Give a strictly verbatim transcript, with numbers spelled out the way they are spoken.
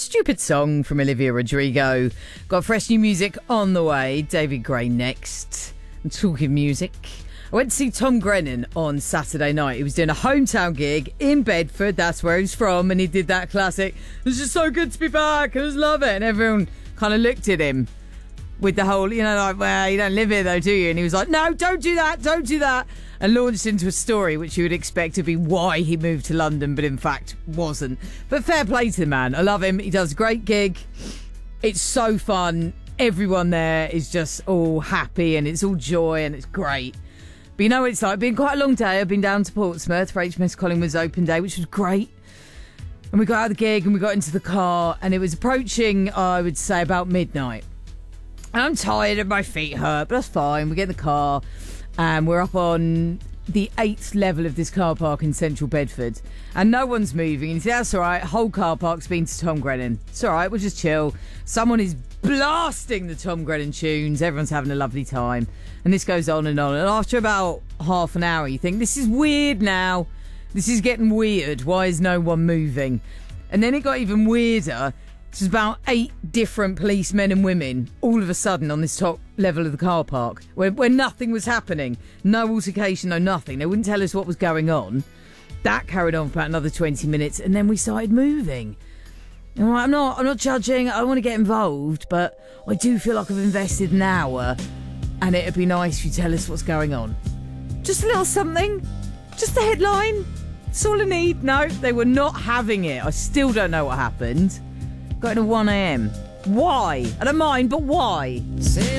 Stupid Song from Olivia Rodrigo. Got fresh new music on the way. David Gray next. And talking music, I went to see Tom Grennan on Saturday night. He was doing a hometown gig in Bedford. That's where he's from. And he did that classic, "It's just so good to be back. I just love it." And everyone kind of looked at him with the whole, you know, like, "Well, you don't live here though, do you?" And he was like, "No, don't do that. Don't do that." And launched into a story which you would expect to be why he moved to London, but in fact wasn't. But fair play to the man. I love him. He does a great gig. It's so fun. Everyone there is just all happy and it's all joy and it's great. But you know what it's like? It's been quite a long day. I've been down to Portsmouth for H M S Collingwood's open day, which was great. And we got out of the gig and we got into the car and it was approaching, I would say, about midnight. And I'm tired and my feet hurt, but that's fine. We get in the car and we're up on the eighth level of this car park in central Bedford. And no one's moving. And you say, that's all right. Whole car park's been to Tom Grennan. It's all right. We'll just chill. Someone is blasting the Tom Grennan tunes. Everyone's having a lovely time. And this goes on and on. And after about half an hour, you think, this is weird now. This is getting weird. Why is no one moving? And then it got even weirder. There's about eight different policemen and women all of a sudden on this top level of the car park where, where nothing was happening. No altercation, no nothing. They wouldn't tell us what was going on. That carried on for about another twenty minutes and then we started moving. And I'm, like, I'm not I'm not judging. I don't want to get involved, but I do feel like I've invested an hour and it'd be nice if you tell us what's going on. Just a little something. Just the headline. That's all I need. No, they were not having it. I still don't know what happened. Got in at one a.m. Why? I don't mind, but why? Say